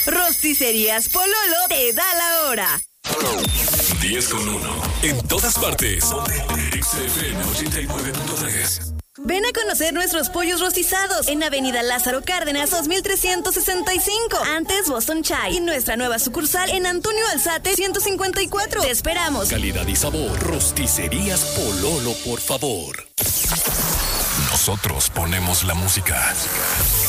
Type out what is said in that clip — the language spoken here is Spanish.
Rosticerías Pololo te da la hora. 10:1. En todas partes. XFM 89.3. Ven a conocer nuestros pollos rostizados en Avenida Lázaro Cárdenas 2365, antes Boston Chai, y nuestra nueva sucursal en Antonio Alzate 154. Te esperamos. Calidad y sabor. Rosticerías Pololo, por favor. Nosotros ponemos la música.